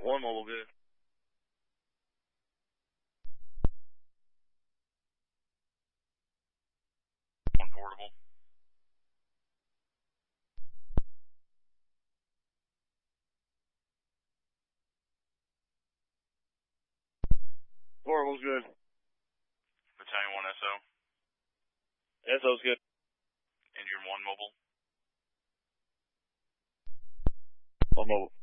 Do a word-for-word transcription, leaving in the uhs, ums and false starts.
One mobile good. One portable. Portable's good. Battalion one S O. S O's good. Engine one mobile. One mobile.